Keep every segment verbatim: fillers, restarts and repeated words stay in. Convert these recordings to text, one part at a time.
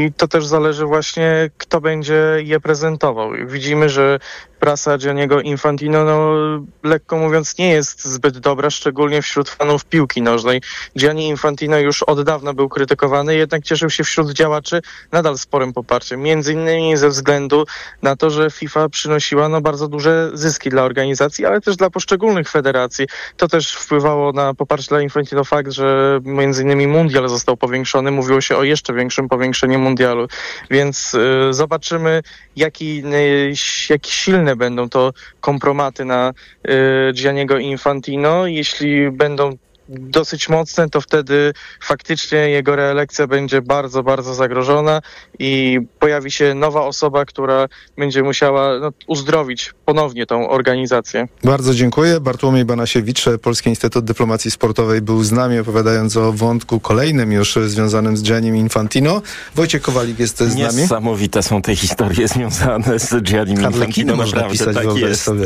I to też zależy właśnie, kto będzie je prezentował. Widzimy, że prasa Gianniego Infantino, no lekko mówiąc, nie jest zbyt dobra, szczególnie wśród fanów piłki nożnej. Gianni Infantino już od dawna był krytykowany, jednak cieszył się wśród działaczy nadal sporym poparciem. Między innymi ze względu na to, że FIFA przynosiła no, bardzo duże zyski dla organizacji, ale też dla poszczególnych federacji. To też wpływało na poparcie dla Infantino fakt, że między innymi mundial został powiększony. Mówiło się o jeszcze większym powiększeniu mundialu. Więc y, zobaczymy, jaki, y, jaki silny będą to kompromaty na y, Gianniego Infantino. Jeśli będą dosyć mocne, to wtedy faktycznie jego reelekcja będzie bardzo, bardzo zagrożona i pojawi się nowa osoba, która będzie musiała no, uzdrowić ponownie tą organizację. Bardzo dziękuję. Bartłomiej Banasiewicz, Polski Instytut Dyplomacji Sportowej, był z nami, opowiadając o wątku kolejnym już związanym z Giannim Infantino. Wojciech Kowalik jest z nami. Niesamowite są te historie związane z Giannim Infantino. Można pisać, tak jest. Sobie.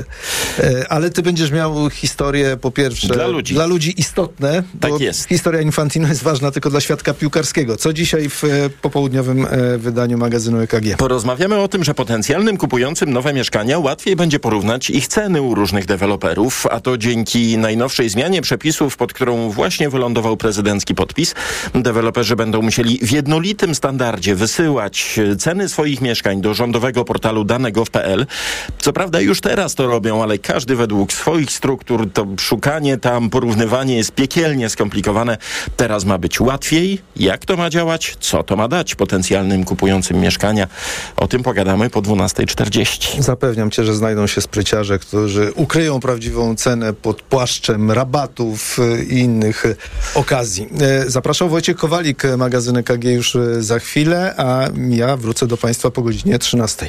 Ale ty będziesz miał historię po pierwsze dla ludzi, dla ludzi istotne, tak bo jest. Historia Infantino jest ważna tylko dla świadka piłkarskiego. Co dzisiaj w popołudniowym wydaniu magazynu E K G? Porozmawiamy o tym, że potencjalnym kupującym nowe mieszkania łatwiej będzie porównać ich ceny u różnych deweloperów, a to dzięki najnowszej zmianie przepisów, pod którą właśnie wylądował prezydencki podpis. Deweloperzy będą musieli w jednolitym standardzie wysyłać ceny swoich mieszkań do rządowego portalu dane kropka gov kropka p l. Co prawda już teraz to robią, ale każdy według swoich struktur, to szukanie tam, porównywanie jest piekielnie skomplikowane. Teraz ma być łatwiej. Jak to ma działać? Co to ma dać potencjalnym kupującym mieszkania? O tym pogadamy po dwunastej czterdzieści. Zapewniam cię, że znajdą się spryciarze, którzy ukryją prawdziwą cenę pod płaszczem rabatów i innych okazji. Zapraszam, Wojciech Kowalik, magazyn E K G już za chwilę, a ja wrócę do państwa po godzinie trzynastej.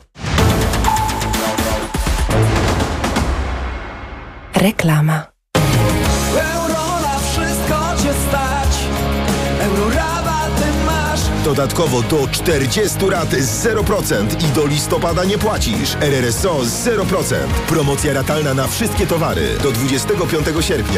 Reklama. Dodatkowo do czterdziestu rat z zero procent i do listopada nie płacisz. R R S O z zero procent. Promocja ratalna na wszystkie towary do dwudziestego piątego sierpnia.